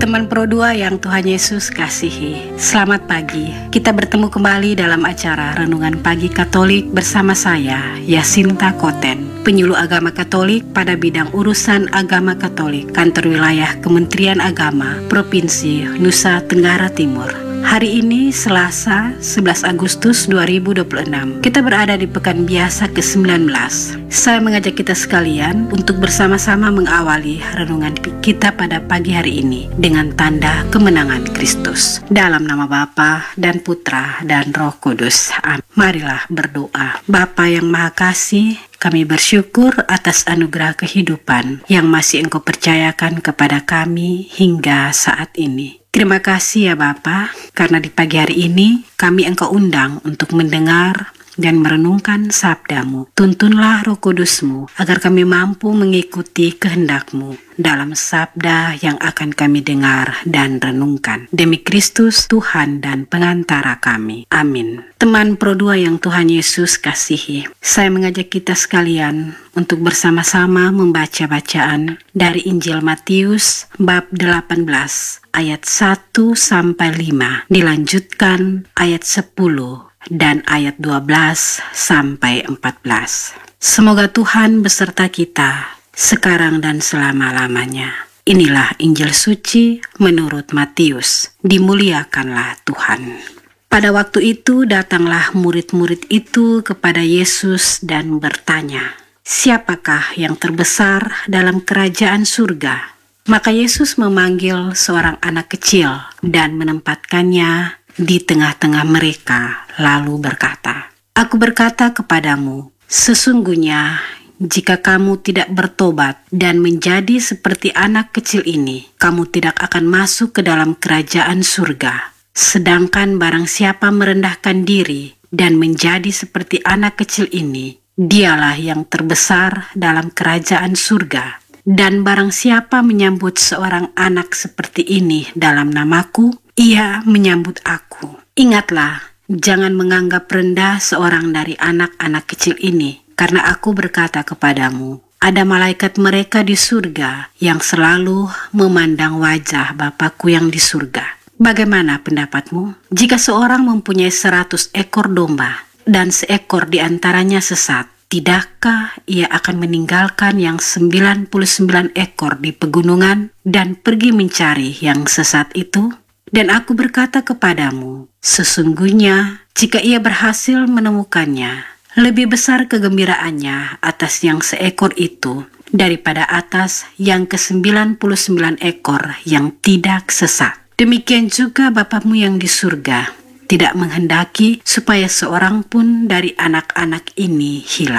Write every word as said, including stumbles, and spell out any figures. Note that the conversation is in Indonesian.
Teman Pro dua yang Tuhan Yesus kasihi, selamat pagi. Kita bertemu kembali dalam acara Renungan Pagi Katolik bersama saya, Yasinta Koten, penyuluh agama Katolik pada bidang urusan agama Katolik, kantor wilayah Kementerian Agama, Provinsi Nusa Tenggara Timur. Hari ini Selasa sebelas Agustus dua ribu dua puluh enam. Kita berada di pekan biasa ke sembilan belas. Saya mengajak kita sekalian untuk bersama-sama mengawali renungan kita pada pagi hari ini dengan tanda kemenangan Kristus. Dalam nama Bapa dan Putra dan Roh Kudus. Amin. Marilah berdoa. Bapa yang Maha Kasih, kami bersyukur atas anugerah kehidupan yang masih Engkau percayakan kepada kami hingga saat ini. Terima kasih ya Bapa, karena di pagi hari ini kami Engkau undang untuk mendengar dan merenungkan sabda-Mu. Tuntunlah Roh Kudus-Mu agar kami mampu mengikuti kehendak-Mu dalam sabda yang akan kami dengar dan renungkan. Demi Kristus Tuhan dan pengantara kami. Amin. Teman Pro dua yang Tuhan Yesus kasihi, saya mengajak kita sekalian untuk bersama-sama membaca bacaan dari Injil Matius bab delapan belas ayat satu sampai lima, dilanjutkan ayat sepuluh dan ayat dua belas sampai empat belas. Semoga Tuhan beserta kita sekarang dan selama-lamanya. Inilah Injil suci menurut Matius. Dimuliakanlah Tuhan. Pada waktu itu datanglah murid-murid itu kepada Yesus dan bertanya, "Siapakah yang terbesar dalam kerajaan surga?" Maka Yesus memanggil seorang anak kecil dan menempatkannya di tengah-tengah mereka, lalu berkata, "Aku berkata kepadamu, sesungguhnya jika kamu tidak bertobat dan menjadi seperti anak kecil ini, kamu tidak akan masuk ke dalam kerajaan surga. Sedangkan barang siapa merendahkan diri dan menjadi seperti anak kecil ini, dialah yang terbesar dalam kerajaan surga. Dan barang siapa menyambut seorang anak seperti ini dalam namaku, ia menyambut aku. Ingatlah, jangan menganggap rendah seorang dari anak-anak kecil ini, karena aku berkata kepadamu, ada malaikat mereka di surga yang selalu memandang wajah Bapakku yang di surga. Bagaimana pendapatmu? Jika seorang mempunyai seratus ekor domba dan seekor di antaranya sesat, tidakkah ia akan meninggalkan yang sembilan puluh sembilan ekor di pegunungan dan pergi mencari yang sesat itu? Dan aku berkata kepadamu, sesungguhnya jika ia berhasil menemukannya, lebih besar kegembiraannya atas yang seekor itu daripada atas yang ke sembilan puluh sembilan ekor yang tidak sesat. Demikian juga Bapakmu yang di surga tidak menghendaki supaya seorang pun dari anak-anak ini hilang.